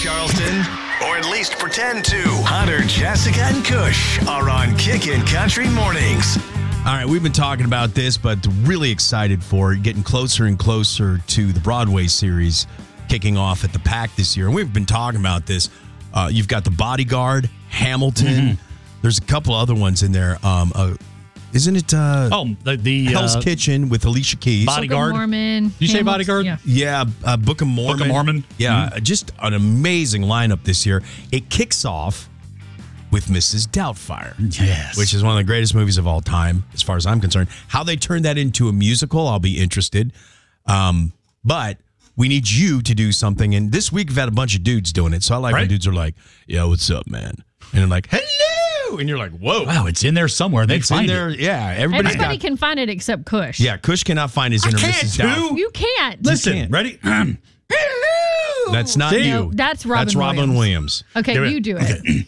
Charleston, or at least pretend to. Hunter, Jessica, and Kush are on Kickin' Country Mornings. All right, we've been talking about this, but really excited for it, getting closer and closer to the Broadway series kicking off at the PAC this year. And we've been talking about this. You've got The Bodyguard, Hamilton. Mm-hmm. There's a couple other ones in there. Isn't it the Hell's Kitchen with Alicia Keys? Bodyguard? Book of Mormon. Did you say Bodyguard? Yeah, Book of Mormon. Book of Mormon. Yeah, just an amazing lineup this year. It kicks off with Mrs. Doubtfire. Yes. Which is one of the greatest movies of all time, as far as I'm concerned. How they turn that into a musical, I'll be interested. But we need you to do something. And this week, we've had a bunch of dudes doing it. So I like when dudes are like, yeah, what's up, man? And they're like, hello. And you're like, whoa. Wow, it's in there somewhere. They It's find in there. it. Yeah, Everybody can find it except Kush. Yeah, Kush cannot find his inner Mrs. Doubtfire. You can't. Listen, can't. ready? Hello. That's not you. No, that's Robin Williams. Okay, you do it. Okay.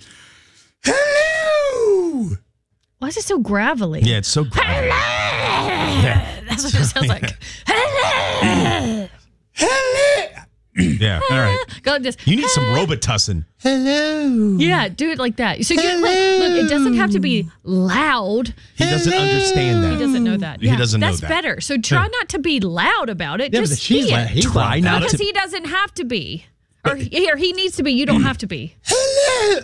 Hello. Why is it so gravelly? Yeah, it's so gravelly. Yeah. That's what it sounds like. Hello. Yeah. All right. Go like this. You need some Robitussin. Hello. Yeah, do it like that. So look, it doesn't have to be loud. He doesn't understand that. He doesn't know that. He doesn't know That's that. better. So try not to be loud about it. Yeah, just she's be like, it. Try not Because to. he doesn't have to be. Or he needs to be. You don't have to be. Hello.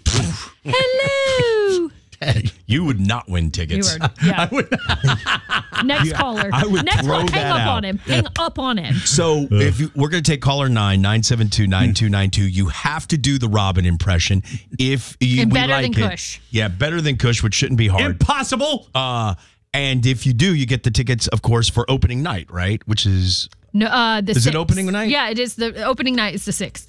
Hello. You would not win You tickets. are, yeah. Next caller. I would Next throw one. Hang that up out. on him. Hang up on him. So we're going to take caller 972-9292. You have to do the Robin impression. If you And we better like than it. Kush. Yeah, better than Kush, which shouldn't be hard. Impossible. And if you do, you get the tickets, of course, for opening night, right? Which is No, the Is it 6th. opening night? Yeah, it is. The opening night is the 6th.